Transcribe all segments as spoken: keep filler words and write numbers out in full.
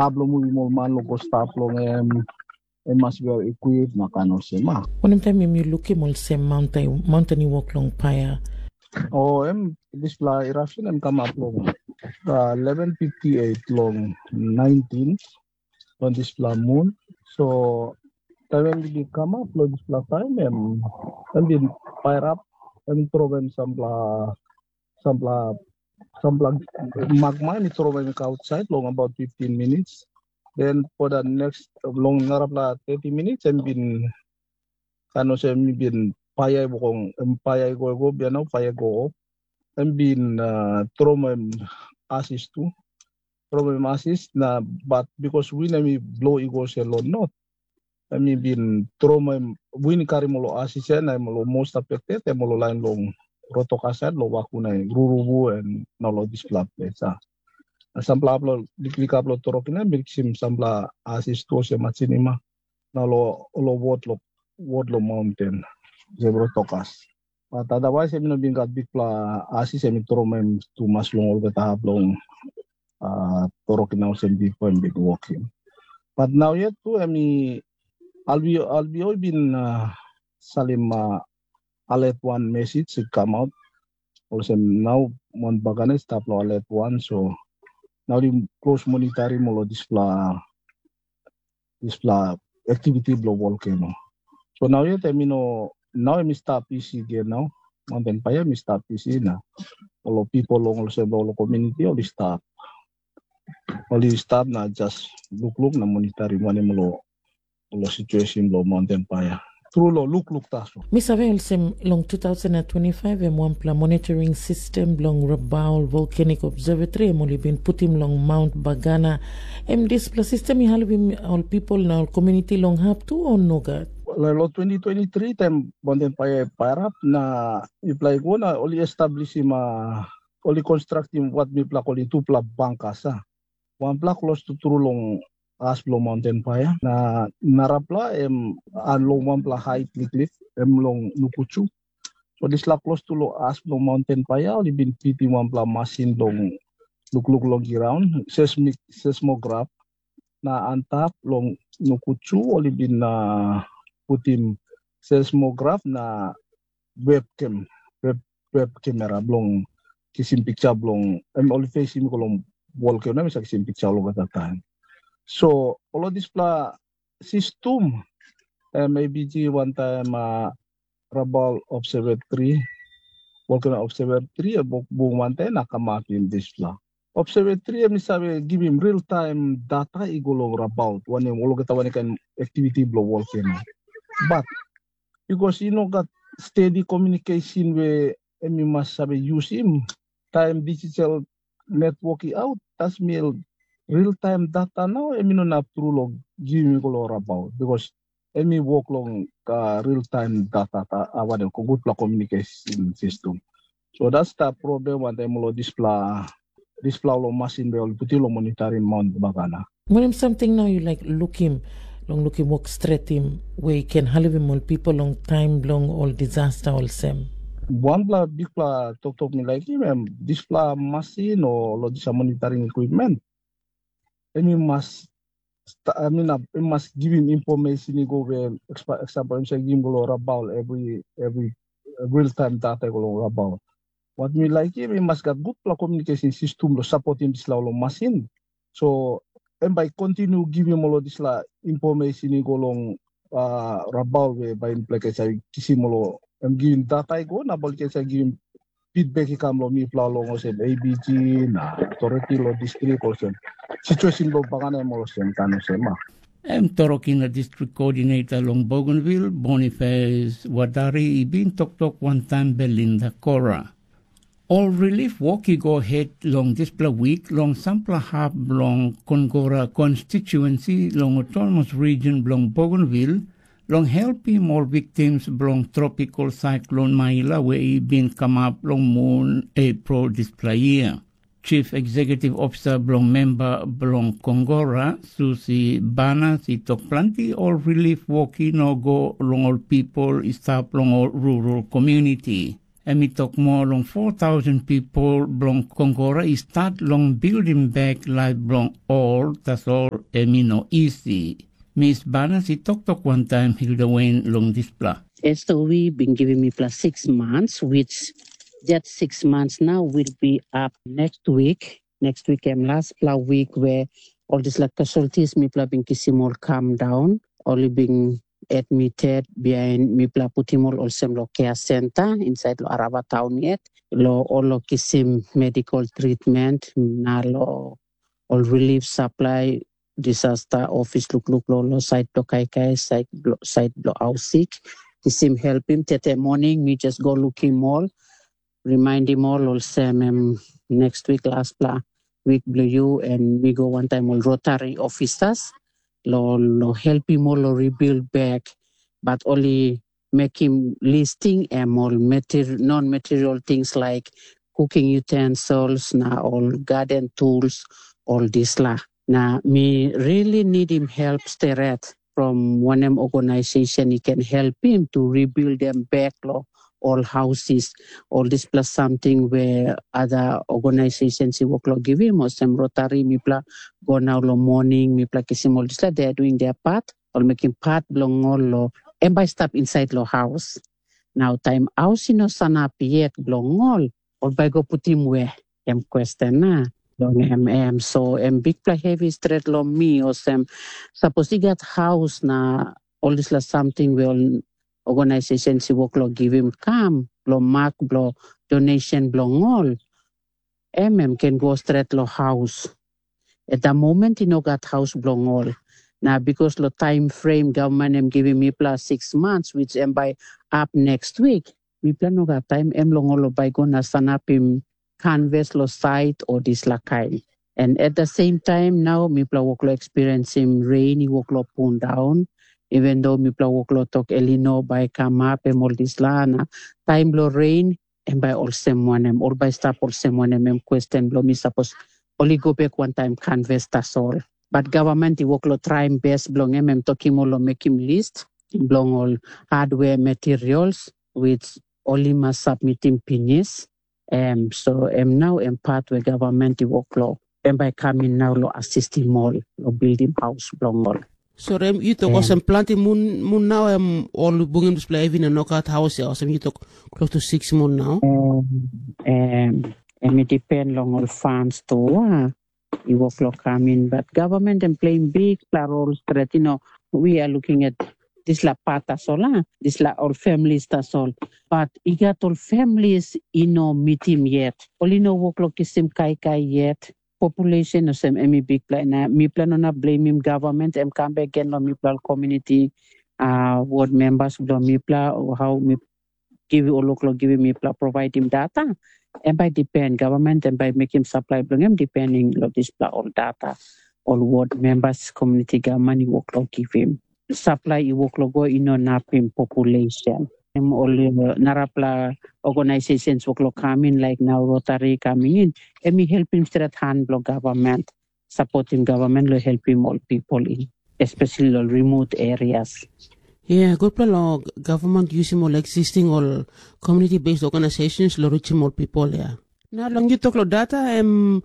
hablo muy mal man lo staff long em em mas well equipped makano sema. One time you look at some mountain mountain walk long paya. Oh em display eruption em come up long uh, eleven fifty-eight long nineteen on display moon. So when we come up long display time em em bin fire up em throw em sampla sampla sampla magma em throw em outside long about fifteen minutes. Then for the next long narapla thirty minutes em bin kano sem bin paya bukong em paya go go biano paya go em bin uh, trauma assist to problem assist na but because we nami blow ego alone not I mean bin trauma win kari molo assist na molo most affected e molo line long rotokasad lo wakuna rurubu and nolo display sa sampla upload diklik upload torokina miksim sampla assist to se machinima nalo lo word lo word lo mountain zebro tokas. But otherwise, I'm not being got big pla assist I'm trauma to mas long all the tahap long uh torokina sem before and big walking. But now yet too I mean I'll be I'll be all been uh, salim uh, alert one message to come out. Also now mon bagane stop lo alert one so now the close monitoring mo lo display display activity blow volcano. So now yet I mean no now I'm stop P C again now. Mountain paya mi stop P C na. All people long also all community all stop. All stop na just look look na monitoring mo mo lo lo situation lo mountain paya. True lo look look taso. Mi sabe also long twenty twenty-five em one pla monitoring system long Rabaul Volcanic Observatory em only been put him long Mount Bagana. Em this pla system you have all people na all community long have to or no god? Lo twenty twenty-three time mountain paya parap na apply ko na only establish ma only constructing what mi pla only two pla bangkasa. One pla close to Trulong Aslo Mountain Paya na narapla em anlong one pla high cliff em long nukuchu. So this la close to lo Aslo Mountain Paya only been fitting one pla machine long look look long around seismic seismograph na antap long nukuchu only been na uh, putin seismograph na webcam web web camera long kisim picture long em only facing ko long volcano na bisa kisim picture lo katatan. So all of this pla system M A B G one time uh, Rabaul Observatory volcano observatory buk bung one time nakamakin this pla observatory misabi give him real time data igulong Rabaul one yung ulo katawan kan activity blow volcano. But because you know got steady communication with emi mas sabi use him time digital networking out tas mil real time data now emi no na true give me ko Rabaul because emi work long uh, real time data ta awan ko good pla communication system. So that's the problem when they mo display display lo machine be puti lo monitoring Mount Bagana. When something now you like look him long look him walk straight him where you can have him all people long time long all disaster all same. One pla big pla talk talk me like him display machine or lo disa monitoring equipment. And you must I mean I must give him information you go where example I'm saying him go Rabaul every every real time data go Rabaul. What me like him, he must get good pla communication system lo support him this la lo machine. So and by continue giving all this la information you go long uh Rabaul way by implicate sa kisi mo lo am giving data go na bol kesa giving feedback ikam lo mi pla lo ngo A B G na authority lo district also situation lo bangana mo lo sen kano sema. I'm Torokina District Coordinator along Bougainville, Boniface Wadari, Ibin Tok Tok one time Belinda Cora. All relief walkie go ahead long this week long Sampla Hub long Congora constituency long autonomous region long Bougainville long helping all victims long tropical cyclone Maila where been come up long moon April display year. Chief Executive Officer blong member blong Congora Susi Bana si tok plenty all relief walkie no go long all people stop long all rural community. And we talk more long four thousand people blong Kongora is start long building back like blong all, that's all, and me no easy. Miss Bana, she talk talk one time, Hilda Wayne long this pla. S O E been giving me plus six months, which that six months now will be up next week. Next week and last pla week where all this like casualties me pla been kisimol calm down, only being admitted behind me pla putimol also lo care center inside lo Arava town yet. Lo all kisim medical treatment na lo all relief supply disaster office look look lo lo site lo kai kai site lo site lo ausik. Kisim help him tete morning me just go look him all. Remind him all also um, next week last pla week blue you and we go one time all Rotary officers lo lo help him all lo rebuild back, but only make him listing and all material non-material things like cooking utensils na all garden tools all this la. Now me really need him help Steret from one M organization. He can help him to rebuild them back lo. All houses, all this plus something where other organizations he work lo give him or some Rotary me pla go now lo morning me pla kisim all this like they are doing their part or making part belong all lo and by stop inside lo house. Now time house no sana yet belong all or by go put him where em question na long em em so em big pla heavy straight lo me or some suppose he got house na all this like something will organization si work lo give him come lo mark lo donation belong all mm can go straight lo house at the moment he no got house belong all now because lo time frame government am giving me plus six months which am by up next week me plan no got time em long all by gonna stand up him canvas lo site or this lakai and at the same time now me plan work lo experience him rain he work lo pull down. Even though mi pla work lo talk elino by come up and all this lana time lo rain and by all someone em all by stop all someone em question lo mi suppose only go back one time canvas that's all. But government he work lo try him best belong em em talk him all make him list belong all hardware materials which only must submit him pinis. Um so em now em part where government he work lo and by coming now lo assist him all lo build him house belong all. So rem you talk um, planting moon moon now um all bungin display even a knockout house or some you talk close to six moon now. Um, um and it depend on all funds too. Uh, you work lo coming, but government and playing big role that you know we are looking at this la pata sola, this la all families that's all. But you got all families you know meet him yet. Only no work lo kisim kai kai yet. Population of some emi big plan na mi plan on blame him government em come back again on mi plan community uh ward members do mi plan or how me give you all local give me plan provide him data and by depend government and by make him supply bring him depending of this plan all data all ward members community government work lo give him supply you work lo go in on up him population. I'm only uh, narapla organizations work lo coming like now Rotary coming in and me help him straight hand block government supporting government lo help him all people in especially all remote areas. Yeah, good plan government using all existing all community based organizations lo reach more people yeah. Now long you talk lo data um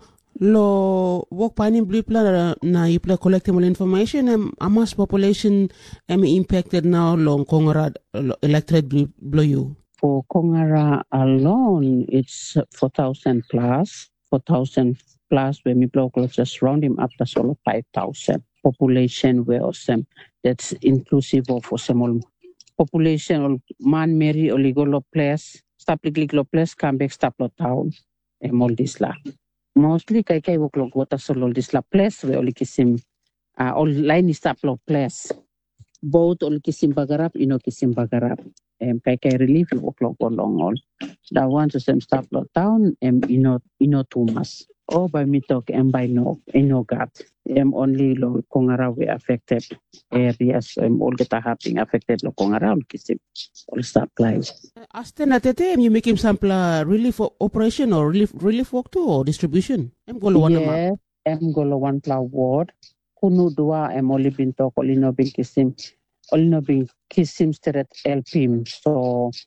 lo work planning blue plan na you play collecting all information um amas population am impacted now long Kongara electorate blue you. For Kongara alone it's four thousand plus four thousand plus when we block just round him up to solo five thousand population where awesome that's inclusive of some population or man mary or legal place stop legal place come back stop lo town and all this la. Mostly kay kay work log water solo this la place we only kisim uh, all line is stop lo place both only kisim bagarap ino kisim bagarap em kay kay relief work log long all that one to some stop lo town em ino ino tumas or by me talk and by no ino gat em only lo Kongara we affected areas em all get happening affected lo Kongara all kisim all stop lives. Asten at the time you make him sample uh, relief operation or relief relief work too or distribution. Em golo one yeah, em golo one pla ward. Kunu dua em only bin talk only no bin kisim only no bin kisim straight help him. So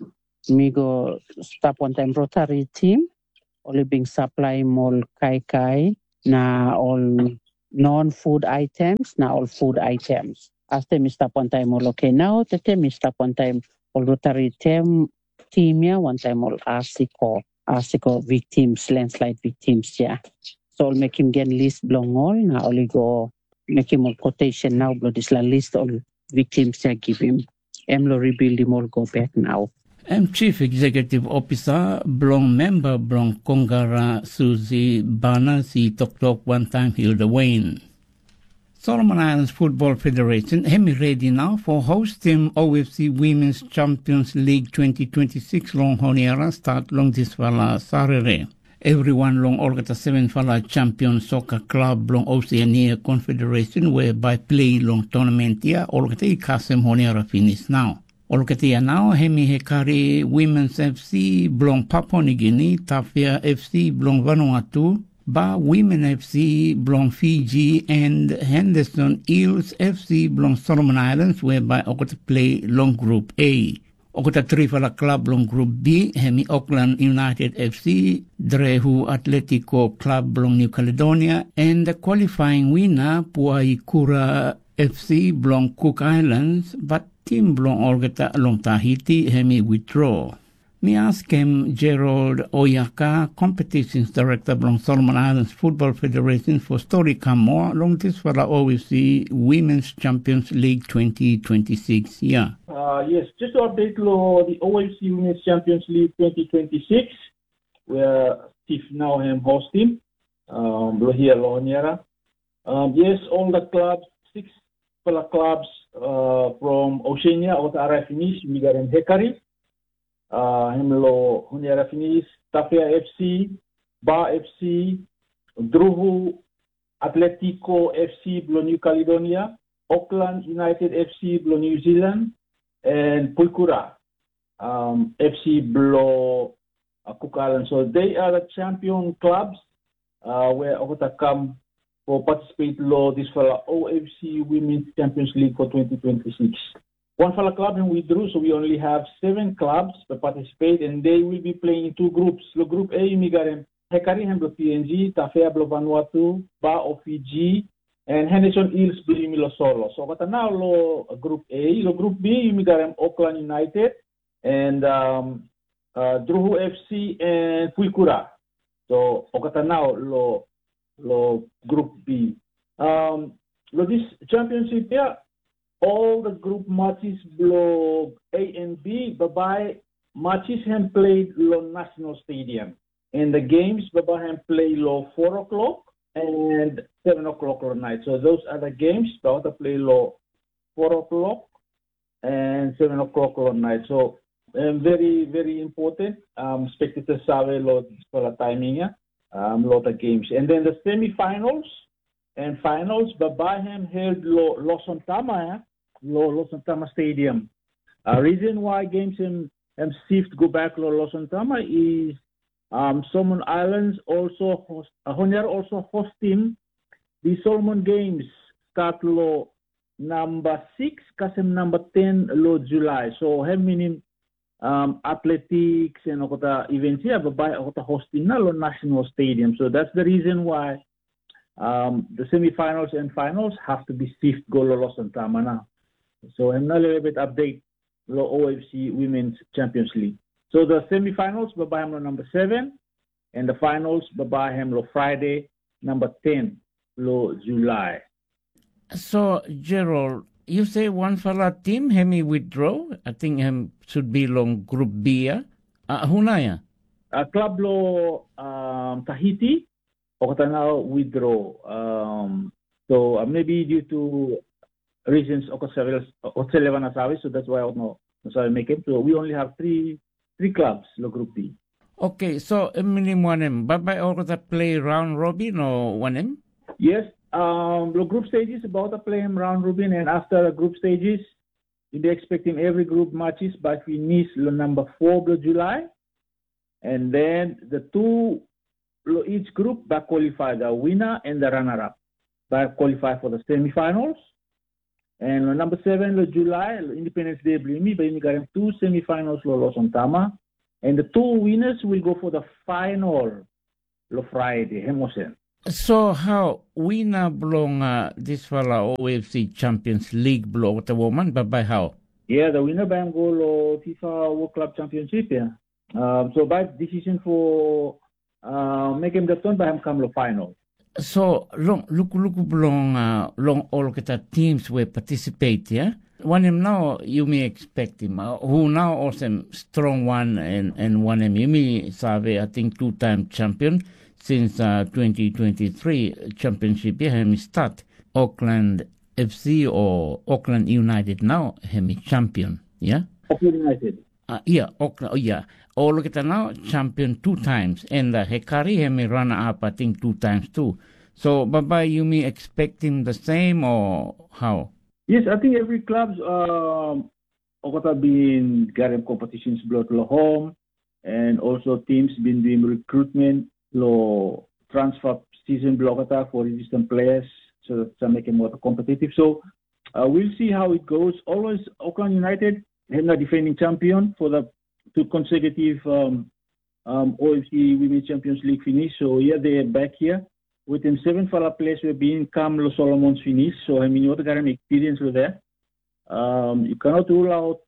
me go stop one time Rotary team, only being supply more kai kai, na all non-food items, na all food items. After me stop one time all okay now, the me stop one time all Rotary team, team yeah, one time all Arsico, Arsico victims, landslide victims, yeah. So I'll make him get list belong all, na only go make him all quotation now, but this la list all victims yeah give him. Emlo rebuild him all go back now. I'm Chief Executive Officer, Blong Member, Blong Kongara, Susie Bana, si Tok Tok one time Hilda Wayne. Solomon Islands Football Federation, Hemi ready now for hosting O F C Women's Champions League twenty twenty-six long honiera start long this fala Saturday. Everyone long Olgata seven fala champion soccer club long Oceania Confederation whereby play long tournament here Olgata ikasem honiera finish now. Olkatia now, Hemi Hekari Women's F C, Blong Papua New Guinea, Tafia F C, Blong Vanuatu, Ba Women F C, Blong Fiji, and Henderson Eels F C, Blong Solomon Islands, whereby Okata play long Group A. Okata Trifala Club long Group B, Hemi Auckland United F C, Drehu Atletico Club long New Caledonia, and the qualifying winner, Puaikura F C, Blong Cook Islands, but Team Blong Olgata along Tahiti, Hemi withdraw. Me ask him Gerald Oyaka, Competitions Director Blong Solomon Islands Football Federation for story come more along this for the O F C Women's Champions League twenty twenty-six. Yeah. Uh, yes, just to update lo, the O F C Women's Champions League twenty twenty-six, where Steve now am hosting, um, lo here lo Honiera. Um, yes, all the clubs, six pala clubs uh, from Oceania, Otara finish, Migaren Hekari, uh, Hemlo Honiera finish, Tafia F C, Ba F C, Druhu Atletico F C, Blo New Caledonia, Auckland United F C, Blo New Zealand, and Puikura um, F C, Blo uh, Cook Island. So they are the champion clubs uh, where Okota come for participate law this for O F C Women's Champions League for twenty twenty-six. One fella club and withdrew, so we only have seven clubs that participate, and they will be playing in two groups. So Group A, Migaren Hekari, Hemblo P N G, Tafea Blo Vanuatu, Ba of Fiji, and Henderson Eels Blimilo Solo. So what now lo Group A, lo Group B, Migaren Auckland United, and um, uh, Druhu F C and Puikura. So okata now lo lo Group B. Um, lo this championship here, all the group matches below A and B, bye matches have played lo National Stadium. And the games bye have played lo four o'clock and seven o'clock at night. So those are the games that play lo four o'clock and seven o'clock at night. So um, very very important. Um, spectators sabe lo for the timing, yeah. Um, lot of games, and then the semi-finals and finals. Babaham held Lo Losontama, Lo Losontama Stadium. A uh, reason why games in um, shift go back Lo Losontama is um, Solomon Islands also host. Uh, Honiera also hosting the Solomon Games. Start Lo number six, kasem number ten Lo July. So have meaning. Um, athletics and okota events here, but by okota hosting na lo National Stadium. So that's the reason why um, the semi-finals and finals have to be shift go lo Losontama na. So I'm not a little bit update lo O F C Women's Champions League. So the semi-finals babayam lo number seven, and the finals babayam lo Friday number ten lo July. So Gerald, you say one fella team hemi withdraw. I think him should be long Group B. Uh, hunaya. Uh, club lo um, Tahiti, okata now withdraw. Um, so uh, maybe due to reasons okata na sabi, so that's why I don't know. So make it. So we only have three three clubs lo Group B. Okay, so minimum one em. Babay okata play round robin or one em? Yes. Um, the group stages about to play him round robin, and after the group stages, you'll be expecting every group matches by finish number four of July, and then the two each group by qualify the winner and the runner-up by qualify for the semi-finals, And uh, number seven, lo July, lo Independence Day Blimi, but you got him two semifinals lo Losontama. And the two winners will go for the final lo Friday, Hemosen. So how winner belong uh, this fella O F C Champions League belong the woman, but by how? Yeah, the winner by go lo FIFA World Club Championship, yeah. Um, so by decision for uh, make him the turn by him come lo final. So long look look belong uh, long all kita teams will participate, yeah. One him now you may expect him. Uh, who now also strong one and and one him you may sabe I think two time champion since uh, twenty twenty-three championship yeah him start Auckland F C or Auckland United now him champion, yeah. Auckland United. Uh, yeah, Auckland. Oh, yeah. All look at now champion two times, and uh, Hekari him runner up I think two times too. So, Baba, you may expect him the same or how? Yes, I think every club's um, Okata been getting competitions blood lo home, and also teams been doing recruitment lo transfer season block for resistant players so that to make it more competitive. So uh, we'll see how it goes. Always Auckland United have the defending champion for the two consecutive um, um, O F C Women's Champions League finish. So yeah, they're back here. Within seven fala players we've been come Los Solomons finish. So I mean you got to experience with that. Um, you cannot rule out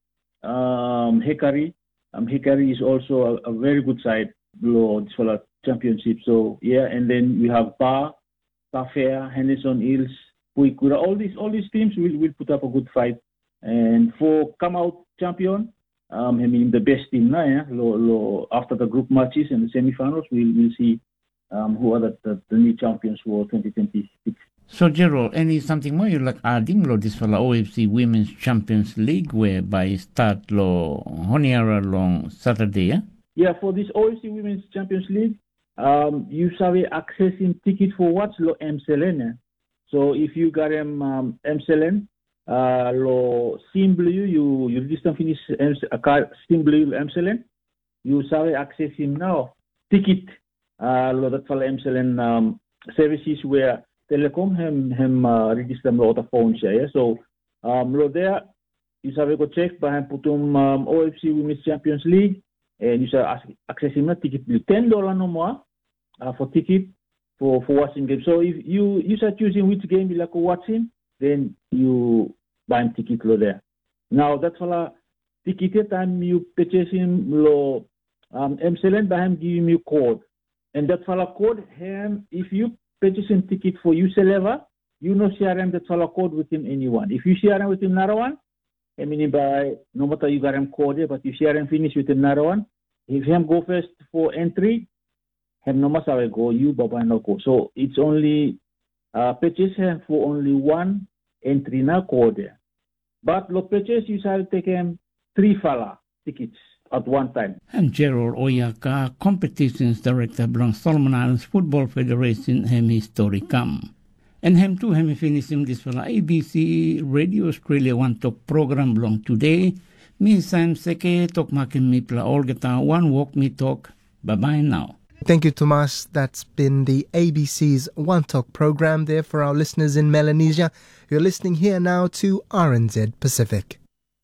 um, Hekari. Um, Hekari is also a, a very good side below this fala championship. So yeah, and then we have Ba, Tafea, Henderson Hills, Puikura. All these all these teams will, will put up a good fight. And for come out champion, um, I mean the best team now. Yeah? Lo, lo, after the group matches and the semi-finals, we'll we'll see um, who are the, the, the new champions for twenty twenty-six. So Gerald, any something more you like adding lo this for the O F C Women's Champions League whereby start lo Honiara long Saturday? Yeah. Yeah, for this O F C Women's Champions League, um, you have accessing ticket for what's lo M C L N. Yeah? So if you got um, um M C L N. Uh, lo simply you you register finish a car simply M C L N you sabe access him now ticket uh lo that for M C L N um, services where telecom him him uh, register lo the phone share yeah? So um lo there you sabe go check by him putum um, O F C Women's Champions League and you sabe access him na ticket ten dollars no more uh, for ticket for for watching game. So if you you start choosing which game you like watching, then you buy a ticket lo there. Now that's all ticket time you purchase him lo um M C L N by him giving you code. And that's all code him if you purchase a ticket for U C L E, you know share him that's all code with him anyone. If you share him with him another one, I mean by no matter you got him code but you share him finish with another one, if him go first for entry, him no matter go you baba no go. So it's only uh purchase him for only one entry na code. But lo purchase you shall take him three fala tickets at one time. And Gerald Oyaka, competitions director belong Solomon Islands Football Federation hem historicam. And hem too hem finish him this fala A B C Radio Australia One Talk program belong today. Me Sam Seke talk makin mi pla Olgeta one walk me talk. Bye bye now. Thank you, Tomas. That's been the A B C's One Talk program there for our listeners in Melanesia. You're listening here now to R N Z Pacific.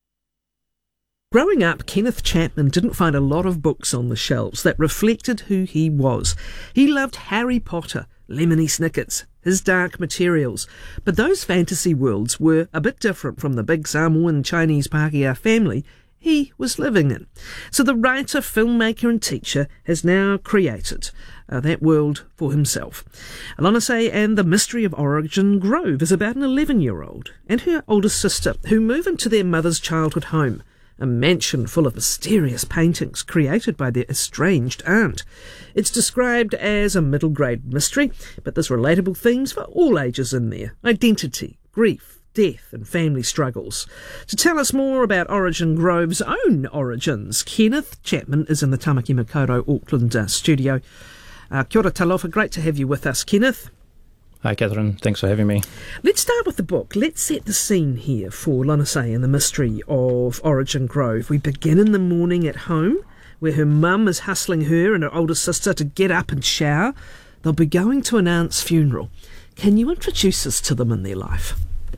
Growing up, Kenneth Chapman didn't find a lot of books on the shelves that reflected who he was. He loved Harry Potter, Lemony Snickets, his Dark Materials, but those fantasy worlds were a bit different from the big Samoan Chinese Pākehā family he was living in. So the writer, filmmaker and teacher has now created uh, that world for himself. Alonase and the Mystery of Origin Grove is about an eleven-year-old and her older sister who move into their mother's childhood home, a mansion full of mysterious paintings created by their estranged aunt. It's described as a middle-grade mystery, but there's relatable themes for all ages in there: identity, grief, death and family struggles. To tell us more about Origin Grove's own origins, Kenneth Chapman is in the Tamaki Makaurau Auckland uh, studio. Uh, kia ora talofa, great to have you with us, Kenneth. Hi Catherine, thanks for having me. Let's start with the book. Let's set the scene here for Lanase and the Mystery of Origin Grove. We begin in the morning at home, where her mum is hustling her and her older sister to get up and shower. They'll be going to an aunt's funeral. Can you introduce us to them in their life?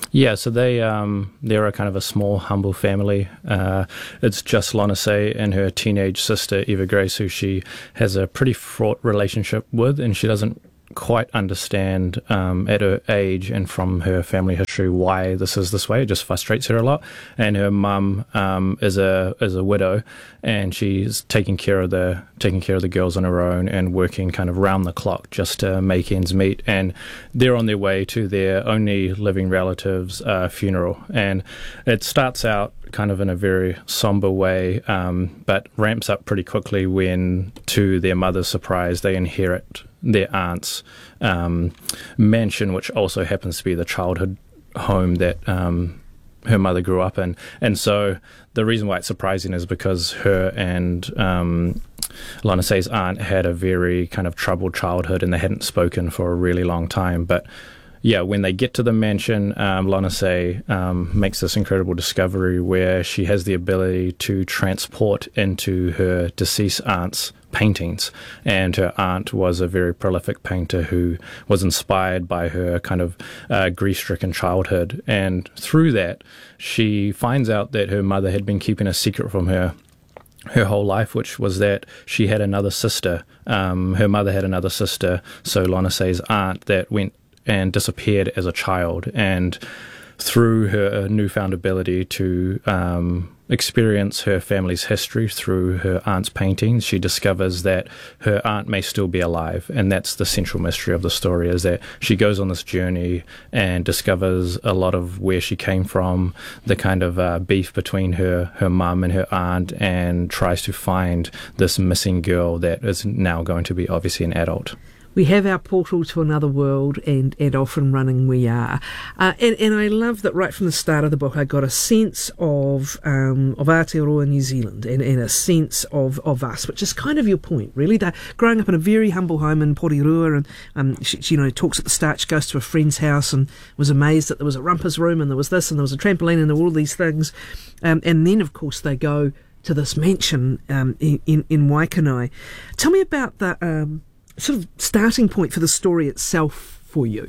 Yeah, so they um, they're a kind of a small, humble family. Uh, it's just Lonasay and her teenage sister Eva Grace, who she has a pretty fraught relationship with, and she doesn't quite understand um, at her age and from her family history why this is this way. It just frustrates her a lot. And her mum um, is a is a widow, and she's taking care of the taking care of the girls on her own and working kind of round the clock just to make ends meet. And they're on their way to their only living relative's uh, funeral, and it starts out kind of in a very somber way, um, but ramps up pretty quickly when, to their mother's surprise, they inherit their aunt's um, mansion, which also happens to be the childhood home that um, her mother grew up in. And so the reason why it's surprising is because her and um, Lonasay's aunt had a very kind of troubled childhood, and they hadn't spoken for a really long time. But yeah, when they get to the mansion, um, Lonasay um, makes this incredible discovery where she has the ability to transport into her deceased aunt's paintings. And her aunt was a very prolific painter who was inspired by her kind of uh, grief-stricken childhood. And through that, she finds out that her mother had been keeping a secret from her her whole life, which was that she had another sister. Um, her mother had another sister, so Lonasay's aunt, that went and disappeared as a child. And through her newfound ability to um, experience her family's history through her aunt's paintings, she discovers that her aunt may still be alive. And that's the central mystery of the story, is that she goes on this journey and discovers a lot of where she came from, the kind of uh, beef between her, her mum and her aunt, and tries to find this missing girl that is now going to be obviously an adult. We have our portal to another world, and, and off and running we are. Uh, and, and I love that right from the start of the book I got a sense of um, of Aotearoa New Zealand and, and a sense of, of us, which is kind of your point, really. That growing up in a very humble home in Porirua, and um, she, she, you know, talks at the start, she goes to a friend's house and was amazed that there was a rumpus room and there was this and there was a trampoline and there were all these things. Um, and then, of course, they go to this mansion um, in, in, in Waikanae. Tell me about the Um, sort of starting point for the story itself for you.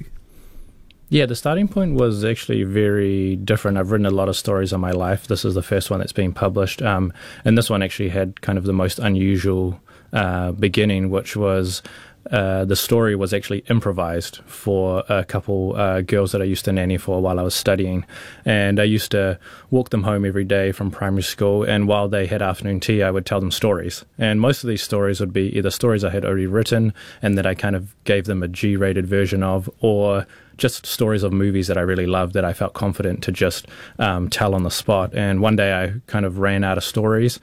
Yeah, the starting point was actually very different. I've written a lot of stories in my life. This is the first one that's been published. Um, and this one actually had kind of the most unusual uh, beginning, which was uh, the story was actually improvised for a couple uh, girls that I used to nanny for while I was studying. And I used to walk them home every day from primary school, and while they had afternoon tea, I would tell them stories. And most of these stories would be either stories I had already written and that I kind of gave them a G-rated version of, or just stories of movies that I really loved that I felt confident to just um, tell on the spot. And one day I kind of ran out of stories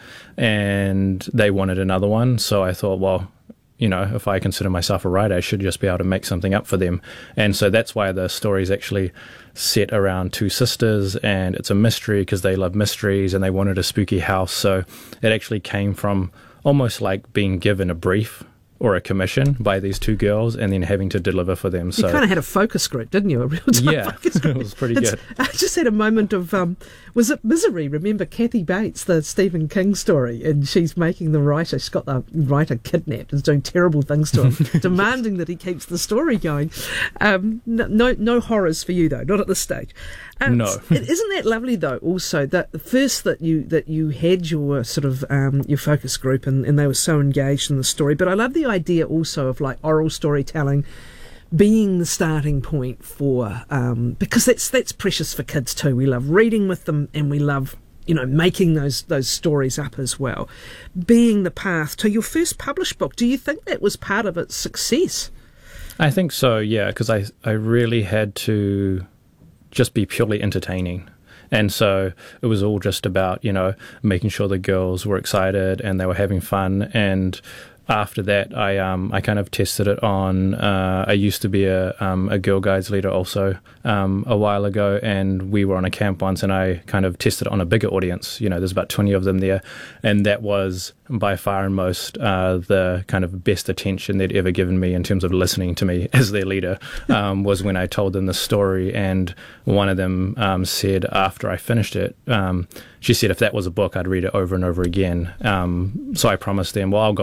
and they wanted another one. So I thought, well, you know, if I consider myself a writer, I should just be able to make something up for them. And so that's why the story is actually set around two sisters, and it's a mystery because they love mysteries and they wanted a spooky house. So it actually came from almost like being given a brief or a commission by these two girls and then having to deliver for them. You so kind of had a focus group, didn't you? A real time yeah, focus group. It was pretty It's, good. I just had a moment of, um, was it Misery? Remember Kathy Bates, the Stephen King story, and she's making the writer, she's got the writer kidnapped and is doing terrible things to him, demanding that he keeps the story going. Um, no, no, no horrors for you though, not at this stage. Um, No. Isn't that lovely though? Also, that the first that you that you had your sort of um, your focus group and, and they were so engaged in the story. But I love the idea also of like oral storytelling being the starting point for um, because that's that's precious for kids too. We love reading with them and we love, you know, making those those stories up as well. Being the path to your first published book. Do you think that was part of its success? I think so, yeah, because I, I really had to just be purely entertaining. And so it was all just about, you know, making sure the girls were excited and they were having fun. And after that, I um I kind of tested it on. Uh, I used to be a um, a Girl Guides leader also um, a while ago, and we were on a camp once, and I kind of tested it on a bigger audience. You know, there's about twenty of them there, and that was by far and most uh, the kind of best attention they'd ever given me in terms of listening to me as their leader. Um, was when I told them the story, and one of them um, said after I finished it, um, she said if that was a book, I'd read it over and over again. Um, so I promised them, well, I'll go away and I'll write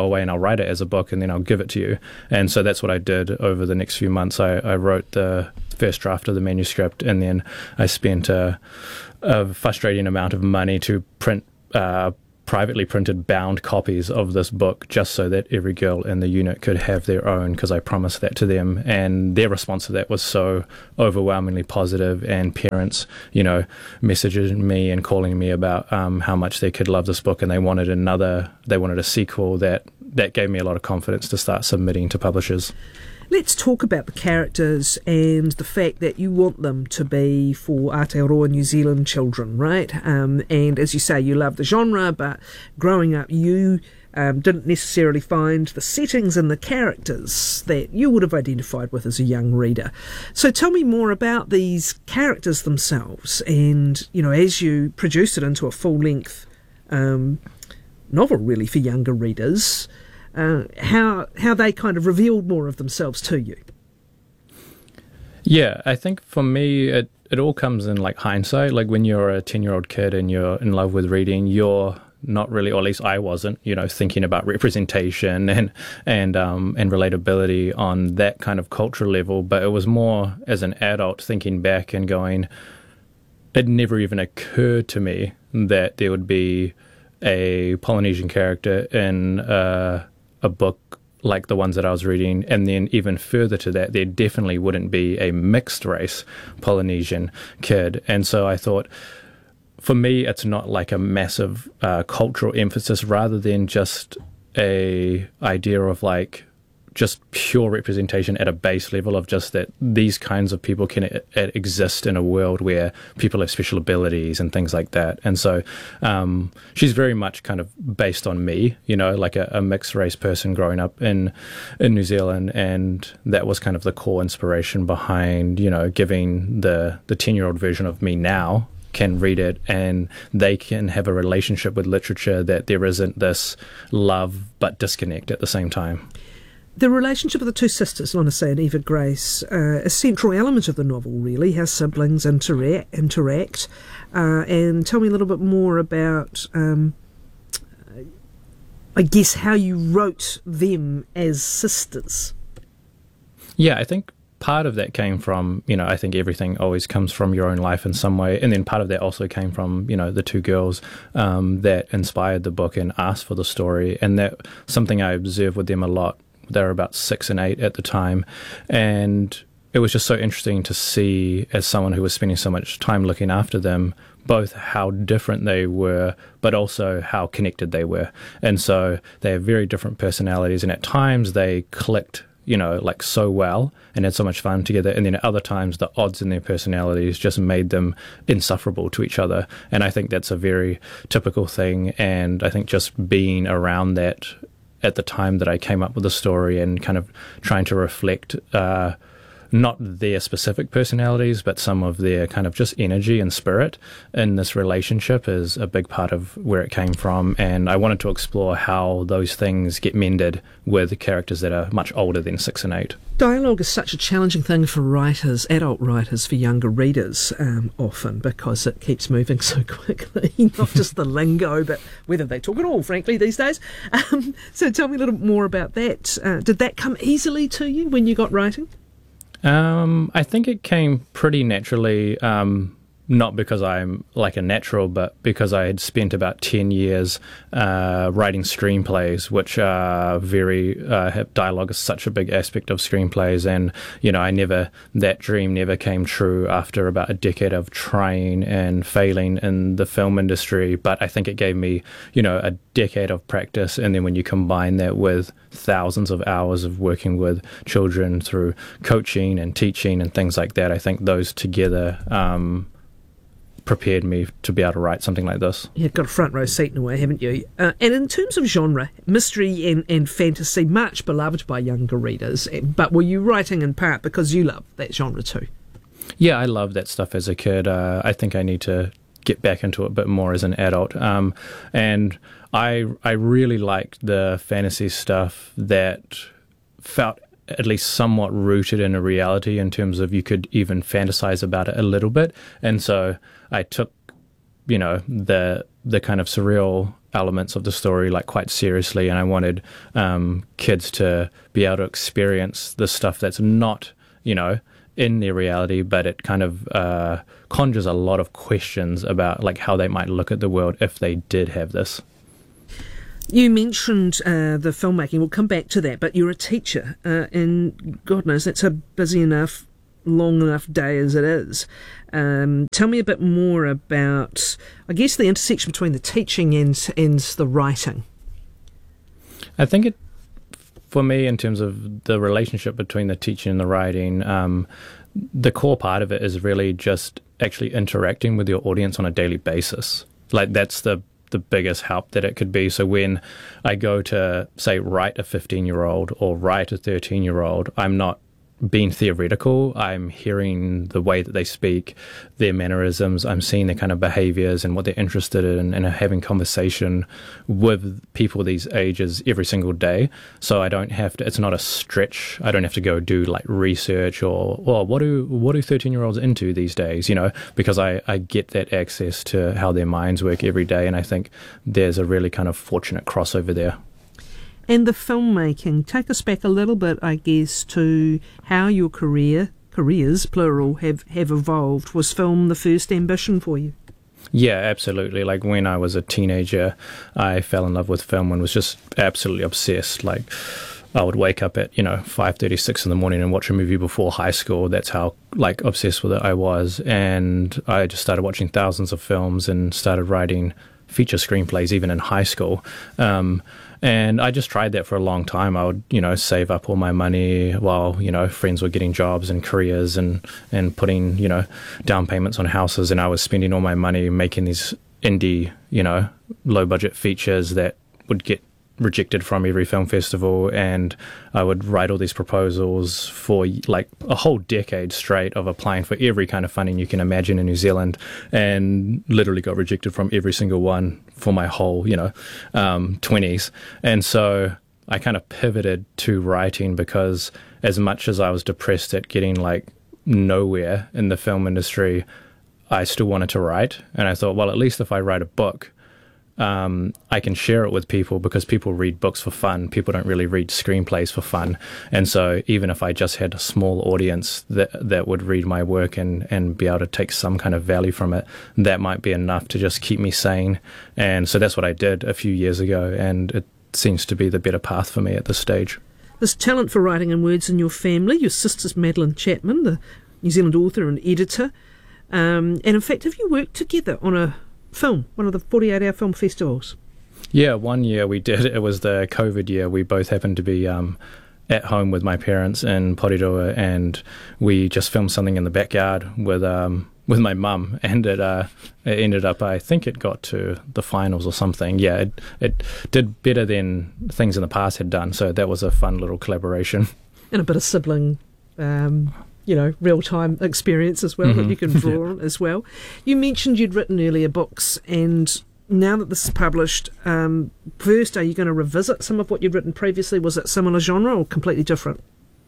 write it as a book and then I'll give it to you. And so that's what I did over the next few months. I, I wrote the first draft of the manuscript, and then I spent a, a frustrating amount of money to print uh, privately printed bound copies of this book just so that every girl in the unit could have their own, because I promised that to them. And their response to that was so overwhelmingly positive, and parents, you know, messaging me and calling me about um, how much their kid loved this book and they wanted another, they wanted a sequel. That, that gave me a lot of confidence to start submitting to publishers. Let's talk about the characters and the fact that you want them to be for Aotearoa New Zealand children, right? Um, and as you say, you love the genre, but growing up you um, didn't necessarily find the settings and the characters that you would have identified with as a young reader. So tell me more about these characters themselves, and, you know, as you produce it into a full-length um, novel, really, for younger readers, Uh, how how they kind of revealed more of themselves to you. Yeah, I think for me, it, it all comes in like hindsight. Like when you're a ten-year-old kid and you're in love with reading, you're not really, or at least I wasn't, you know, thinking about representation and and um, and relatability on that kind of cultural level. But it was more as an adult thinking back and going, it never even occurred to me that there would be a Polynesian character in uh, a book like the ones that I was reading, and then even further to that, there definitely wouldn't be a mixed race Polynesian kid. And so I thought, for me, it's not like a massive uh, cultural emphasis, rather than just a idea of like just pure representation at a base level of just that these kinds of people can e- exist in a world where people have special abilities and things like that. And so um, she's very much kind of based on me, you know, like a, a mixed race person growing up in in New Zealand. And that was kind of the core inspiration behind, you know, giving the the ten-year-old version of me now can read it and they can have a relationship with literature, that there isn't this love but disconnect at the same time. The relationship of the two sisters, Lorna Say and Eva Grace, uh, a central element of the novel, really, how siblings interact. interact. Uh, and tell me a little bit more about, um, I guess, how you wrote them as sisters. Yeah, I think part of that came from, you know, I think everything always comes from your own life in some way. And then part of that also came from, you know, the two girls um, that inspired the book and asked for the story. And that something I observed with them a lot. They were about six and eight at the time, and it was just so interesting to see, as someone who was spending so much time looking after them, both how different they were, but also how connected they were. And so they have very different personalities, and at times they clicked, you know, like so well and had so much fun together. And then at other times, the odds in their personalities just made them insufferable to each other. And I think that's a very typical thing. And I think just being around that at the time that I came up with the story and kind of trying to reflect uh, not their specific personalities, but some of their kind of just energy and spirit in this relationship is a big part of where it came from. And I wanted to explore how those things get mended with characters that are much older than six and eight. Dialogue is such a challenging thing for writers, adult writers, for younger readers, um, often, because it keeps moving so quickly. Not just the lingo, but whether they talk at all, frankly, these days. Um, so tell me a little bit more about that. Uh, did that come easily to you when you got writing? Um, I think it came pretty naturally, um, not because I'm like a natural, but because I had spent about ten years uh, writing screenplays, which are very, uh, have dialogue is such a big aspect of screenplays. And, you know, I never, that dream never came true after about a decade of trying and failing in the film industry. But I think it gave me, you know, a decade of practice. And then when you combine that with thousands of hours of working with children through coaching and teaching and things like that, I think those together, um, prepared me to be able to write something like this. You've got a front row seat in a way, haven't you? Uh, and in terms of genre, mystery and, and fantasy, much beloved by younger readers, but were you writing in part because you love that genre too? Yeah, I loved that stuff as a kid. Uh, I think I need to get back into it a bit more as an adult. Um, and I I really liked the fantasy stuff that felt at least somewhat rooted in a reality, in terms of you could even fantasize about it a little bit. And so I took, you know, the the kind of surreal elements of the story like quite seriously, and I wanted um, kids to be able to experience the stuff that's not, you know, in their reality, but it kind of uh, conjures a lot of questions about like how they might look at the world if they did have this. You mentioned uh, the filmmaking. We'll come back to that, but you're a teacher, uh, and God knows that's a busy enough, long enough day as it is. Um, tell me a bit more about, I guess, the intersection between the teaching and, and the writing. I think it, for me, in terms of the relationship between the teaching and the writing, um, the core part of it is really just actually interacting with your audience on a daily basis. Like, that's the the biggest help that it could be. So when I go to, say, write a fifteen-year-old or write a thirteen-year-old, I'm not being theoretical. I'm hearing the way that they speak, their mannerisms. I'm seeing their kind of behaviors and what they're interested in, and having conversation with people these ages every single day. So I don't have to, it's not a stretch. I don't have to go do like research or, well, what do what do thirteen-year-olds into these days, you know, because I, I get that access to how their minds work every day. And I think there's a really kind of fortunate crossover there. And the filmmaking, take us back a little bit, I guess, to how your career, careers, plural, have, have evolved. Was film the first ambition for you? Yeah, absolutely. Like when I was a teenager, I fell in love with film and was just absolutely obsessed. Like I would wake up at, you know, five thirty, six in the morning and watch a movie before high school. That's how, like, obsessed with it I was. And I just started watching thousands of films and started writing feature screenplays even in high school. Um, and I just tried that for a long time. I would, you know, save up all my money while, you know, friends were getting jobs and careers and, and putting, you know, down payments on houses. And I was spending all my money making these indie, you know, low budget features that would get rejected from every film festival, and I would write all these proposals for like a whole decade straight of applying for every kind of funding you can imagine in New Zealand, and literally got rejected from every single one for my whole, you know, um, twenties. And so I kind of pivoted to writing, because as much as I was depressed at getting like nowhere in the film industry, I still wanted to write. And I thought, well, at least if I write a book, Um, I can share it with people, because people read books for fun. People don't really read screenplays for fun. And so even if I just had a small audience that that would read my work and, and be able to take some kind of value from it, that might be enough to just keep me sane. And so that's what I did a few years ago, and it seems to be the better path for me at this stage. There's talent for writing and words in your family. Your sister's Madeline Chapman, the New Zealand author and editor. Um, and in fact, have you worked together on a film, one of the forty-eight hour film festivals? Yeah, one year we did. It was the COVID year. We both happened to be um, at home with my parents in Porirua, and we just filmed something in the backyard with um, with my mum, and it, uh, it ended up, I think it got to the finals or something. Yeah, it, it did better than things in the past had done, so that was a fun little collaboration. And a bit of sibling um you know, real-time experience as well, mm-hmm. that you can draw on as well. You mentioned you'd written earlier books, and now that this is published, um, first, are you going to revisit some of what you'd written previously? Was it similar genre or completely different?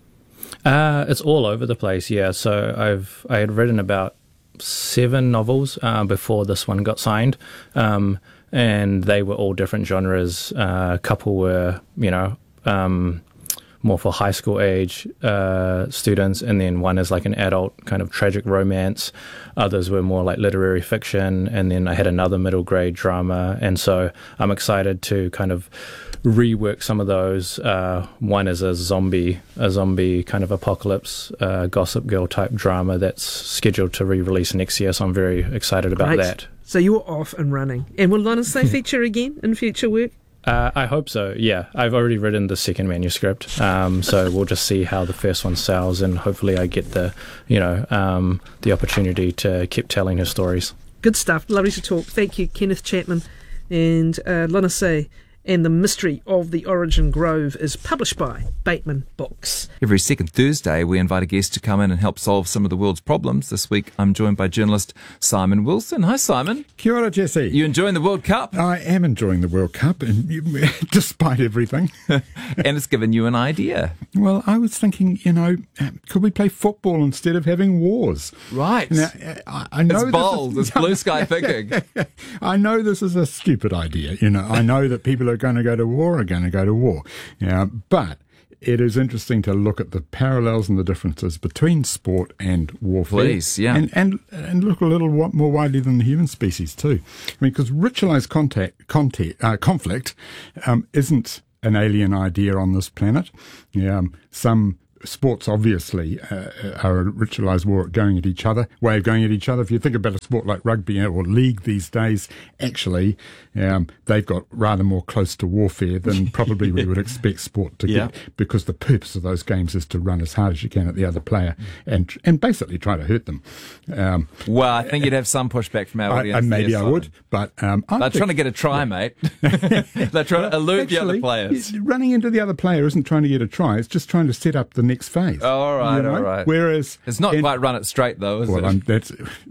Uh, it's all over the place, yeah. So I've I had written about seven novels uh, before this one got signed, um, and they were all different genres. Uh, a couple were, you know, um, more for high school age uh, students, and then one is like an adult kind of tragic romance. Others were more like literary fiction, and then I had another middle grade drama. And so I'm excited to kind of rework some of those. Uh, one is a zombie, a zombie kind of apocalypse, uh, Gossip Girl type drama that's scheduled to re-release next year. So I'm very excited about Great. that. So you're off and running. And will Lana Say feature again in future work? Uh, I hope so, yeah. I've already written the second manuscript, um, so we'll just see how the first one sells, and hopefully I get the, you know, um, the opportunity to keep telling her stories. Good stuff. Lovely to talk. Thank you, Kenneth Chapman and uh, Lana Say and The Mystery of the Origin Grove is published by Bateman Books. Every second Thursday, we invite a guest to come in and help solve some of the world's problems. This week, I'm joined by journalist Simon Wilson. Hi, Simon. Kia ora, Jesse. You enjoying the World Cup? I am enjoying the World Cup, and you, despite everything. And it's given you an idea. Well, I was thinking, you know, could we play football instead of having wars? Right. Now, I, I know it's bold. Is, it's blue sky thinking. I know this is a stupid idea. You know, I know that people are going to go to war are going to go to war. Yeah, but it is interesting to look at the parallels and the differences between sport and warfare. Please, yeah. And, and, and look a little more widely than the human species, too. I mean, because ritualized contact, contact, uh, conflict um, isn't an alien idea on this planet. Yeah, um, some sports obviously uh, are a ritualised war going at each other, way of going at each other. If you think about a sport like rugby or league these days, actually um, they've got rather more close to warfare than probably we would expect sport to yeah. get, because the purpose of those games is to run as hard as you can at the other player and and basically try to hurt them. Um, well, I think you'd have some pushback from our audience. I, maybe there, I would, but um, they're trying to get a try, yeah. mate. They're trying to elude actually, the other players. Running into the other player isn't trying to get a try; it's just trying to set up the next phase. Oh, all right, you know? all right. Whereas it's not in, quite run it straight, though, is well, it? I'm, that's,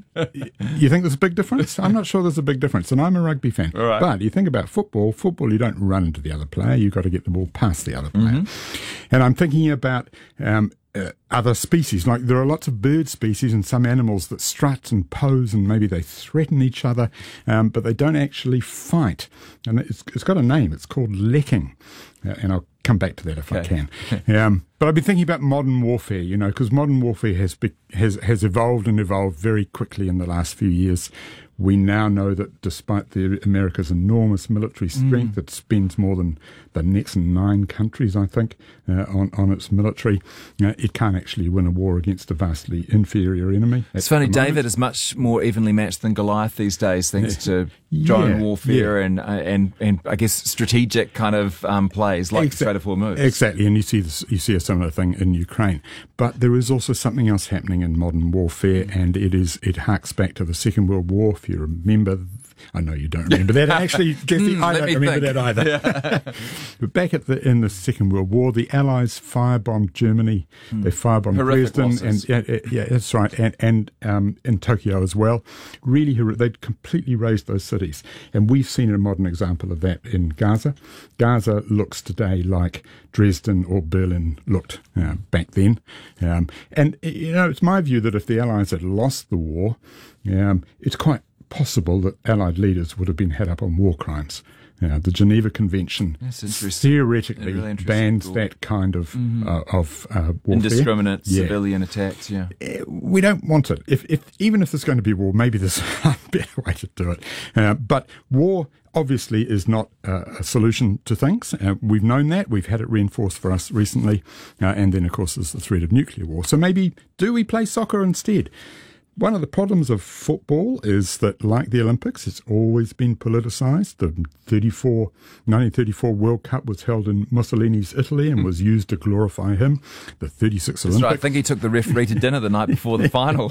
you think there's a big difference? I'm not sure there's a big difference, and I'm a rugby fan. All right. But you think about football. Football, you don't run into the other player. You've got to get the ball past the other player. Mm-hmm. And I'm thinking about um, uh, other species. Like there are lots of bird species and some animals that strut and pose, and maybe they threaten each other, um, but they don't actually fight. And it's, it's got a name. It's called lekking. Uh, and I'll come back to that if okay. I can. Um, but I've been thinking about modern warfare, you know, because modern warfare has, be, has has evolved and evolved very quickly in the last few years. We now know that despite the America's enormous military strength, mm. it spends more than the next nine countries, I think, uh, on, on its military. Uh, it can't actually win a war against a vastly inferior enemy. It's funny, David is much more evenly matched than Goliath these days, thanks yeah. to drone yeah, warfare yeah. and, uh, and and I guess strategic kind of um, plays like Exa- Strait of Hormuz. Exactly, and you see this, you see a similar thing in Ukraine. But there is also something else happening in modern warfare, mm. and it is it harks back to the Second World War. If you remember, I know you don't remember that. Actually, Jesse, mm, I don't remember think. that either. Yeah. But back at the in the Second World War, the Allies firebombed Germany. Mm. They firebombed Horrific Dresden, losses. and yeah, yeah, that's right, and and um, in Tokyo as well. Really, they'd completely razed those cities, and we've seen a modern example of that in Gaza. Gaza looks today like Dresden or Berlin looked uh, back then, um, and you know, it's my view that if the Allies had lost the war, um, it's quite possible that Allied leaders would have been had up on war crimes. Uh, the Geneva Convention theoretically really bans thought. that kind of mm-hmm. uh, of uh, warfare. Indiscriminate yeah. civilian attacks, yeah. Uh, we don't want it. If, if even if there's going to be war, maybe there's a better way to do it. Uh, but war obviously is not uh, a solution to things. Uh, we've known that. We've had it reinforced for us recently. Uh, and then, of course, there's the threat of nuclear war. So maybe do we play soccer instead? One of the problems of football is that, like the Olympics, it's always been politicised. The thirty-four, nineteen thirty-four World Cup was held in Mussolini's Italy and was used to glorify him. The thirty-six Olympics. That's right. I think he took the referee to dinner the night before the final.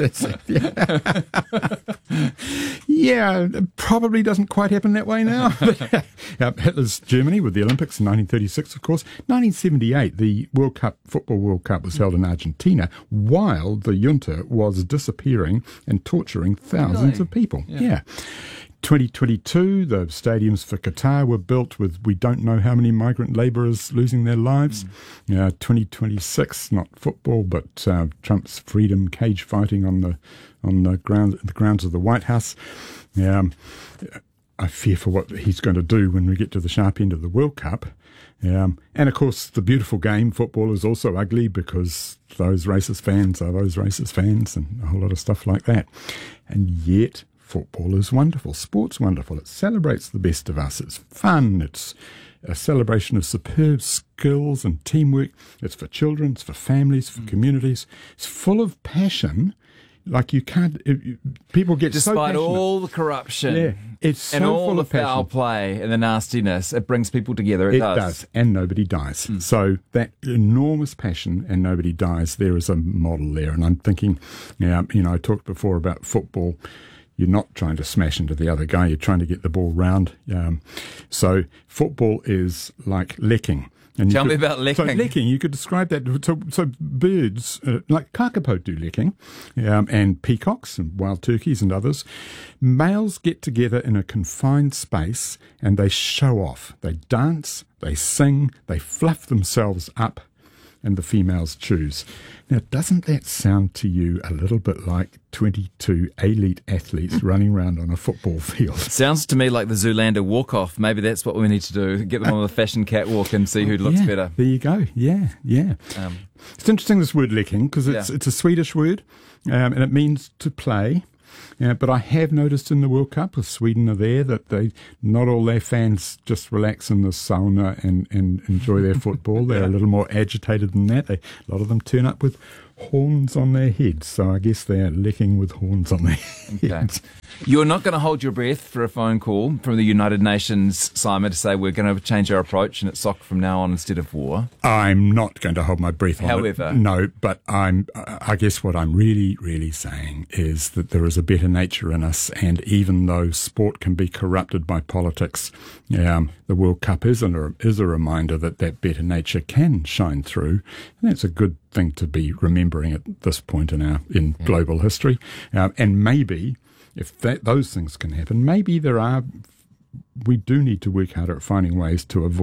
yeah. yeah, it probably doesn't quite happen that way now. uh, Hitler's Germany with the Olympics in nineteen thirty-six, of course. nineteen seventy-eight, the World Cup, Football World Cup was held in Argentina while the junta was disappearing and torturing thousands really? of people. Yeah. yeah. twenty twenty-two, the stadiums for Qatar were built with we don't know how many migrant labourers losing their lives. Mm. Uh, twenty twenty-six, not football, but uh, Trump's freedom cage fighting on the on the ground the grounds of the White House. Um, I fear for what he's going to do when we get to the sharp end of the World Cup. Um, and of course, the beautiful game, football, is also ugly because those racist fans are those racist fans and a whole lot of stuff like that. And yet, football is wonderful. Sport's wonderful. It celebrates the best of us. It's fun. It's a celebration of superb skills and teamwork. It's for children. It's for families, for mm. communities. It's full of passion. Like you can't, it, people get Despite so passionate. all the corruption yeah, it's so and all full the of passion. foul play and the nastiness, it brings people together. It, it does. does, and nobody dies. Mm. So that enormous passion and nobody dies, there is a model there. And I'm thinking, yeah, you know, I talked before about football. you're not trying to smash into the other guy, you're trying to get the ball round. Um, so football is like licking. And Tell could, me about licking. So licking, you could describe that. So, so birds, uh, like kakapo do licking, um, and peacocks and wild turkeys and others. Males get together in a confined space and they show off. They dance, they sing, they fluff themselves up, and the females choose. Now, doesn't that sound to you a little bit like twenty-two elite athletes running around on a football field? Sounds to me like the Zoolander walk-off. Maybe that's what we need to do, get them on the fashion catwalk and see who looks yeah, better. There you go. Yeah, yeah. Um, it's interesting, this word licking, because it's, yeah. it's a Swedish word, um, and it means to play. Yeah, but I have noticed in the World Cup, with Sweden are there, that they not all their fans just relax in the sauna and, and enjoy their football. They're a little more agitated than that. They, a lot of them turn up with horns on their heads, so I guess they're licking with horns on their okay. heads. You're not going to hold your breath for a phone call from the United Nations, Simon, to say we're going to change our approach and it's soccer from now on instead of war. I'm not going to hold my breath on However. it. No, but I'm, I guess what I'm really, really saying is that there is a better nature in us, and even though sport can be corrupted by politics, um, the World Cup is a, is a reminder that that better nature can shine through, and that's a good thing to be remembering at this point in our in yeah. global history. Um, and maybe if that, those things can happen, maybe there are, we do need to work harder at finding ways to avoid